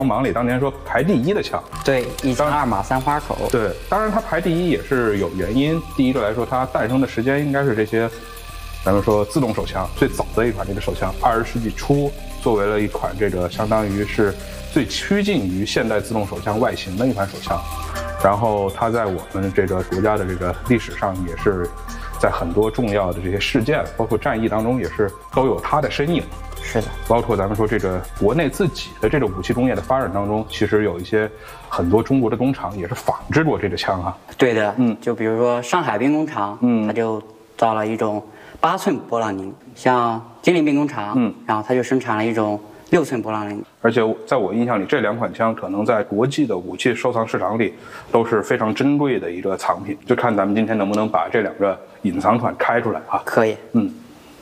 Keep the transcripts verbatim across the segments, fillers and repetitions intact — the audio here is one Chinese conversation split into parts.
芒里当年说排第一的枪。 对，一枪二马三花口。 对，当然它排第一也是有原因。第一个来说，它诞生的时间应该是这些，咱们说自动手枪最早的一款这个手枪，二十世纪初作为了一款这个相当于是最趋近于现代自动手枪外形的一款手枪。然后它在我们这个国家的这个历史上也是在很多重要的这些事件，包括战役当中也是都有它的身影。 是的， 包括咱们说这个国内自己的这个武器工业的发展当中，其实有一些很多中国的工厂也是仿制过这个枪啊。 对的，嗯，就比如说上海兵工厂，嗯，它就造了一种八寸勃朗宁，像金陵兵工厂，嗯，然后它就生产了一种六寸勃朗宁。 而且在我印象里，这两款枪可能在国际的武器收藏市场里都是非常珍贵的一个藏品，就看咱们今天能不能把这两个隐藏款开出来啊？ 可以， 嗯。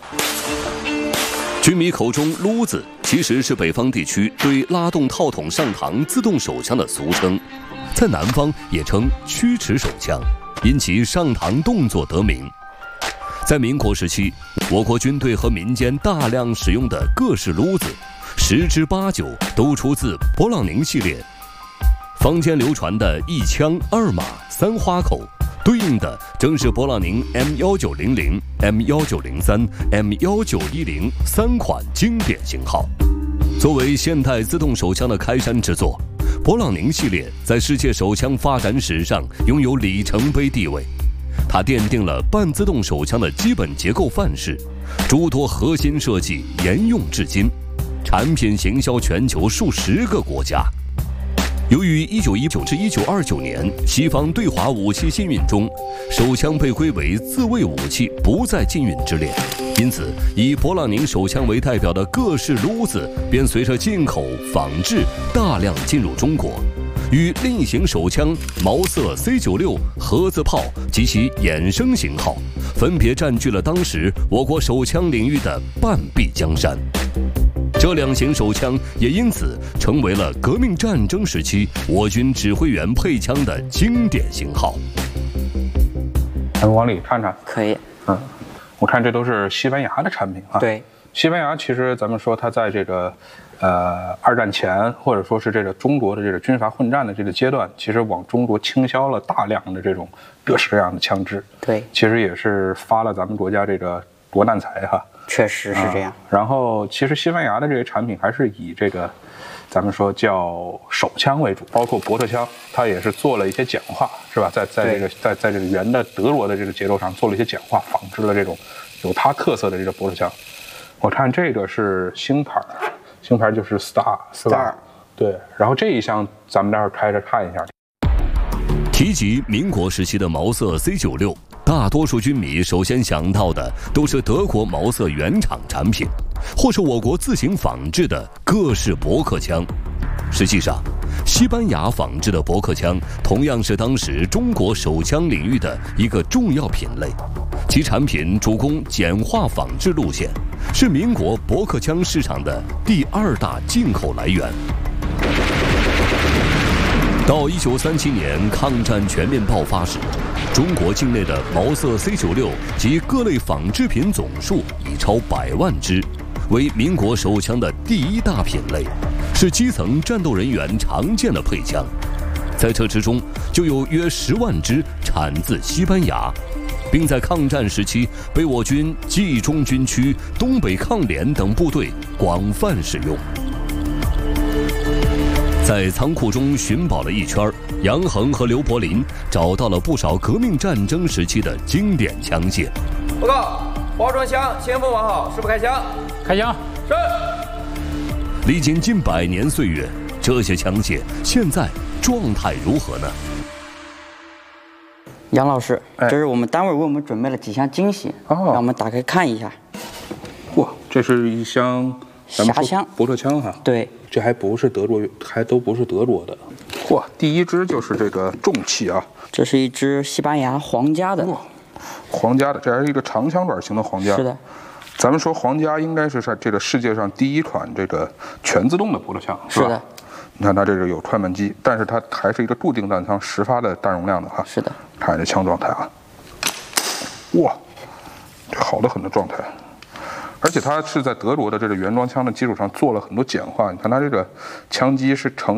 军迷口中“撸子”其实是北方地区对拉动套筒上膛自动手枪的俗称，在南方也称曲尺手枪，因其上膛动作得名。在民国时期，我国军队和民间大量使用的各式撸子，十之八九都出自勃朗宁系列。坊间流传的一枪二马三花口，对应的正是勃朗宁 M 一九零零、M 一九零三、M 一九一零三款经典型号。作为现代自动手枪的开山之作，勃朗宁系列在世界手枪发展史上拥有里程碑地位。它奠定了半自动手枪的基本结构范式，诸多核心设计沿用至今，产品行销全球数十个国家。由于一九一九至一九二九年西方对华武器禁运中，手枪被归为自卫武器，不在禁运之列，因此以勃朗宁手枪为代表的各式撸子便随着进口仿制大量进入中国，与另一型手枪毛瑟 C 九六盒子炮及其衍生型号分别占据了当时我国手枪领域的半壁江山。这两型手枪也因此成为了革命战争时期我军指挥员配枪的经典型号。 咱们往里看看， 可以。 嗯，我看这都是西班牙的产品啊。 对， 西班牙其实咱们说它在这个呃二战前，或者说是这个中国的这个军阀混战的这个阶段，其实往中国倾销了大量的这种各式各样的枪支。 对， 其实也是发了咱们国家这个国难财哈。 确实是这样、 啊。然后，其实西班牙的这些产品还是以这个，咱们说叫手枪为主，包括伯特枪，它也是做了一些简化，是吧？在在这个在在这个原的德国的这个结构上做了一些简化，仿制了这种有它特色的这个伯特枪。我看这个是星牌，星牌就是 Star， 是吧？对。然后这一箱咱们待会儿开着看一下。 提及民国时期的毛瑟 C 九六。大多数军迷首先想到的都是德国毛瑟原厂产品，或是我国自行仿制的各式驳壳枪。实际上，西班牙仿制的驳壳枪同样是当时中国手枪领域的一个重要品类，其产品主攻简化仿制路线，是民国驳壳枪市场的第二大进口来源。到一九三七年抗战全面爆发时，中国境内的毛瑟 C 九六及各类仿制品总数已超百万支，为民国手枪的第一大品类，是基层战斗人员常见的配枪。在这之中，就有约十万支产自西班牙，并在抗战时期被我军冀中军区、东北抗联等部队广泛使用。在仓库中寻宝了一圈，杨衡和刘柏林找到了不少革命战争时期的经典枪械。 报告，包装箱前锋完好，是不开枪？ 开枪。 是。 历经近百年岁月，这些枪械现在状态如何呢？ 杨老师， 哎、 这是我们单位为我们准备了几箱惊喜，哦、让我们打开看一下。 哇，这是一箱匣枪伯特枪哈。 对。 这还不是德国，还都不是德国的。嚯，第一支就是这个重器啊！ 这是一支西班牙皇家的， 皇家的，这还是一个长枪管型的皇家。 是的， 咱们说皇家应该是在这个世界上第一款这个全自动的伯特枪，是吧？ 是的。 你看它这个有串满机，但是它还是一个固定弹仓，十发的弹容量的哈。 是的。 看这枪状态啊，哇，这好得很的状态。 而且它是在德国的这个原装枪的基础上做了很多简化。你看它这个枪机是呈